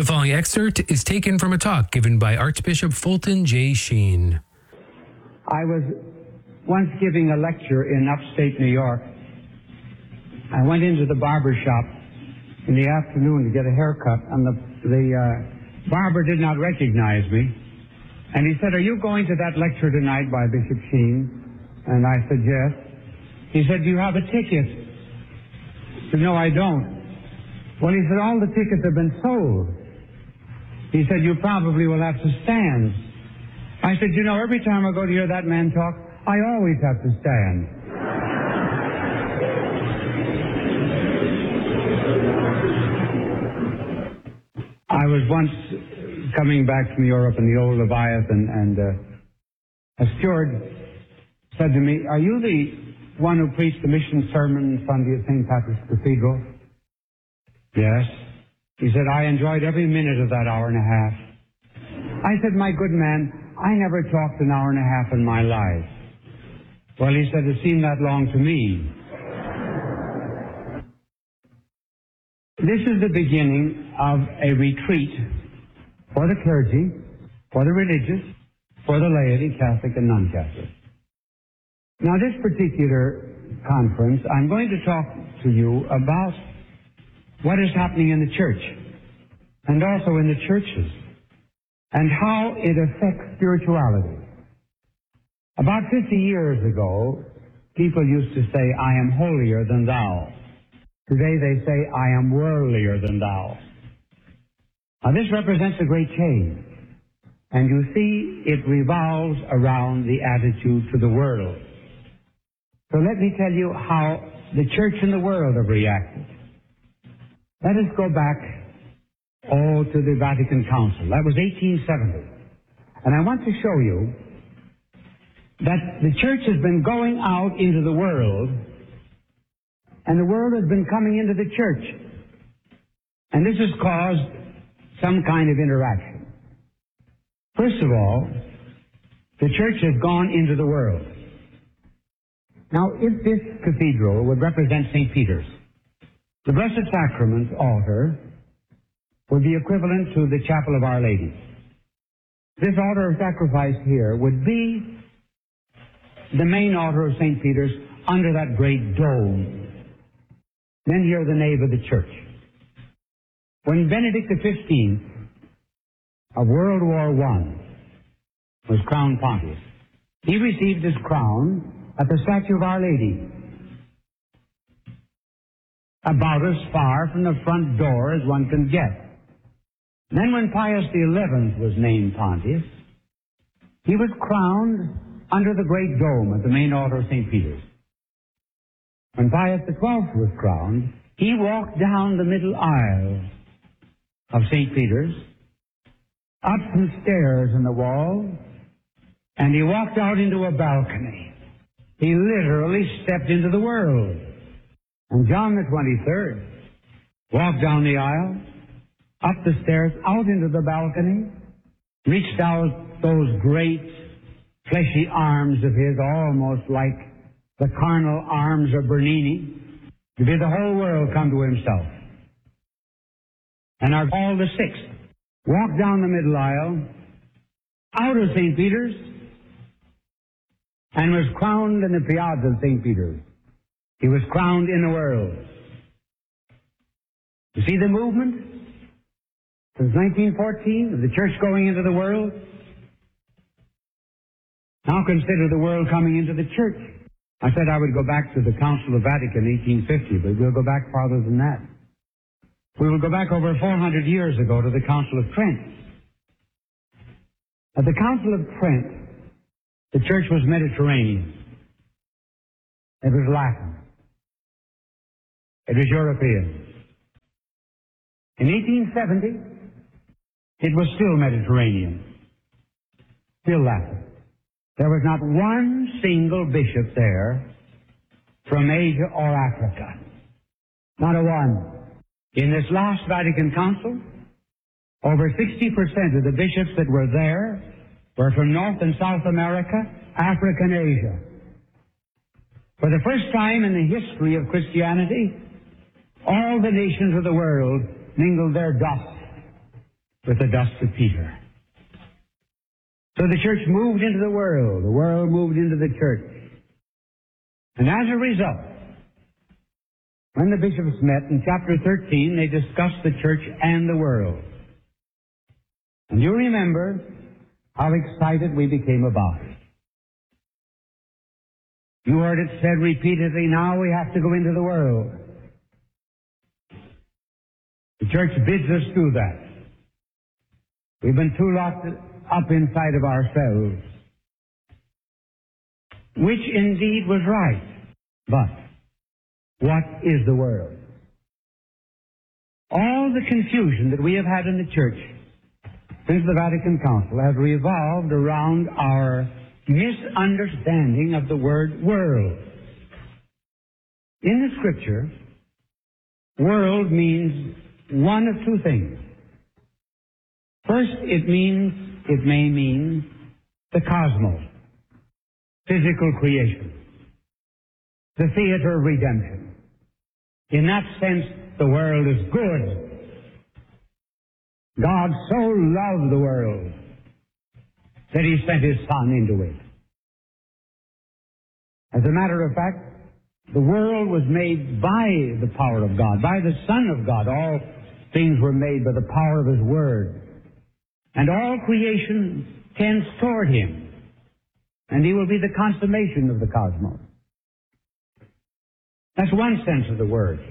following excerpt is taken from a talk given by Archbishop Fulton J. Sheen. I was once giving a lecture in upstate New York. I went into the barber shop in the afternoon to get a haircut, and the barber did not recognize me. And he said, "Are you going to that lecture tonight by Bishop Sheen?" And I said, "Yes." He said, "Do you have a ticket?" I said, "No, I don't." Well, he said, "All the tickets have been sold." He said, "You probably will have to stand." I said, "You know, every time I go to hear that man talk, I always have to stand." I was once coming back from Europe in the old Leviathan, and a steward said to me, "Are you the one who preached the mission sermon Sunday at St. Patrick's Cathedral?" "Yes." He said, "I enjoyed every minute of that hour and a half." I said, "My good man, I never talked an hour and a half in my life." Well, he said, "It seemed that long to me." This is the beginning of a retreat for the clergy, for the religious, for the laity, Catholic and non-Catholic. Now, this particular conference, I'm going to talk to you about what is happening in the church and also in the churches and how it affects spirituality. About 50 years ago, people used to say, "I am holier than thou." Today they say, "I am worldlier than thou." Now, this represents a great change. And you see, it revolves around the attitude to the world. So let me tell you how the church and the world have reacted. Let us go back, to the Vatican Council. That was 1870. And I want to show you that the church has been going out into the world, and the world has been coming into the church. And this has caused some kind of interaction. First of all, the church has gone into the world. Now, if this cathedral would represent St. Peter's, the Blessed Sacrament altar would be equivalent to the Chapel of Our Lady. This altar of sacrifice here would be the main altar of St. Peter's under that great dome. Then here the nave of the church. When Benedict XV of World War I was crowned pontiff, he received his crown at the statue of Our Lady, about as far from the front door as one can get. Then when Pius XI was named pontiff, he was crowned under the great dome at the main altar of St. Peter's. When Pius XII was crowned, he walked down the middle aisle of St. Peter's, up some stairs in the wall, and he walked out into a balcony. He literally stepped into the world. And John the 23rd walked down the aisle, up the stairs, out into the balcony, reached out those great fleshy arms of his, almost like the carnal arms of Bernini, to bid the whole world come to himself. And our Paul VI walked down the middle aisle, out of St. Peter's, and was crowned in the Piazza of St. Peter's. He was crowned in the world. You see the movement? Since 1914, of the church going into the world. Now consider the world coming into the church. I said I would go back to the Council of Vatican, 1850, but we'll go back farther than that. We will go back over 400 years ago to the Council of Trent. At the Council of Trent, the church was Mediterranean. It was Latin. It was European. In 1870, it was still Mediterranean, still Latin. There was not one single bishop there from Asia or Africa. Not a one. In this last Vatican Council, over 60% of the bishops that were there were from North and South America, Africa, and Asia. For the first time in the history of Christianity, all the nations of the world mingled their dust with the dust of Peter. So the church moved into the world moved into the church. And as a result, when the bishops met in chapter 13, they discussed the church and the world. And you remember how excited we became about it. You heard it said repeatedly, now we have to go into the world. The church bids us do that. We've been too locked up inside of ourselves, which indeed was right. But what is the world? All the confusion that we have had in the church since the Vatican Council has revolved around our misunderstanding of the word world. In the Scripture, world means one of two things. First, it may mean the cosmos, physical creation, the theater of redemption. In that sense, the world is good. God so loved the world that He sent His Son into it. As a matter of fact, the world was made by the power of God, by the Son of God. All things were made by the power of His Word. And all creation tends toward Him. And He will be the consummation of the cosmos. That's one sense of the word.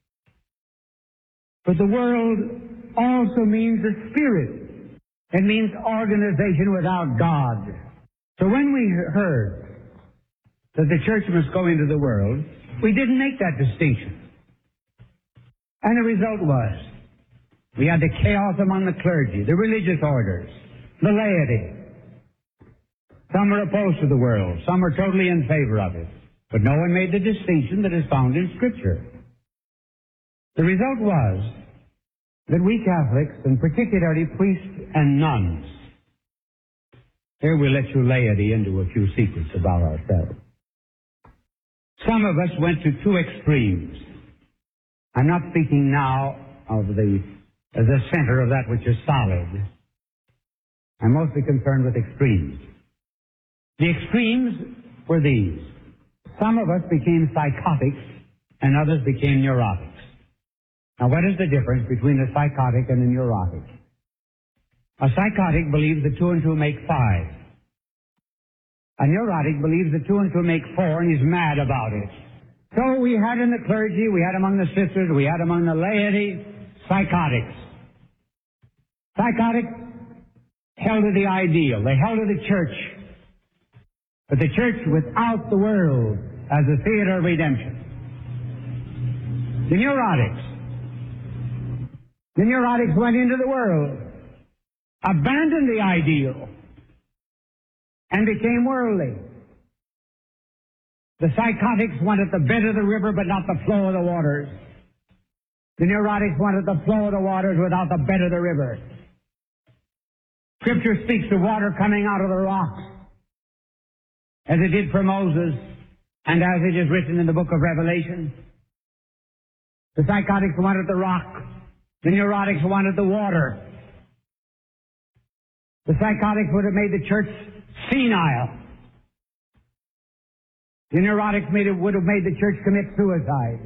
But the world also means a spirit. It means organization without God. So when we heard that the church must go into the world, we didn't make that distinction. And the result was, we had the chaos among the clergy, the religious orders, the laity. Some were opposed to the world. Some were totally in favor of it. But no one made the distinction that is found in Scripture. The result was that we Catholics, and particularly priests and nuns, here we'll let you laity into a few secrets about ourselves. Some of us went to two extremes. I'm not speaking now of the center of that which is solid. I'm mostly concerned with extremes. The extremes were these. Some of us became psychotics and others became neurotics. Now, what is the difference between a psychotic and a neurotic? A psychotic believes that 2 and 2 make 5. A neurotic believes that 2 and 2 make 4 and is mad about it. So we had in the clergy, we had among the sisters, we had among the laity, psychotics. Psychotics held to the ideal. They held to the church. But the church without the world as a theater of redemption. The neurotics went into the world, abandoned the ideal, and became worldly. The psychotics wanted the bed of the river but not the flow of the waters. The neurotics wanted the flow of the waters without the bed of the river. Scripture speaks of water coming out of the rocks, as it did for Moses, and as it is written in the book of Revelation. The psychotics wanted the rock. The neurotics wanted the water. The psychotics would have made the church senile. The neurotics would have made the church commit suicide.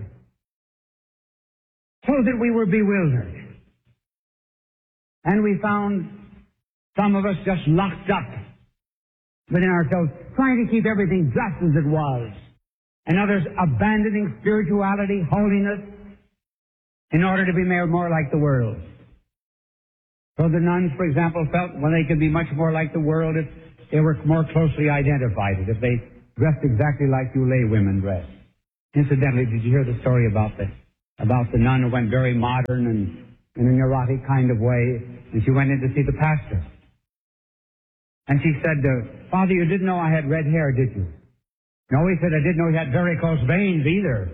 So that we were bewildered. And we found some of us just locked up within ourselves, trying to keep everything just as it was. And others abandoning spirituality, holiness, in order to be more like the world. So the nuns, for example, felt they could be much more like the world if they were more closely identified, if they dressed exactly like you lay women dress. Incidentally, did you hear the story about the nun who went very modern and in a neurotic kind of way, and she went in to see the pastor. And she said, Father, you didn't know I had red hair, did you? No, he said, I didn't know you had varicose veins either.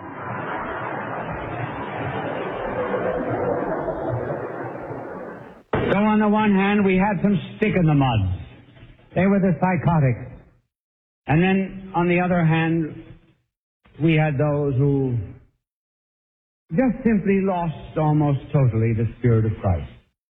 So on the one hand, we had some stick in the mud. They were the psychotics. And then, on the other hand, we had those who just simply lost almost totally the Spirit of Christ.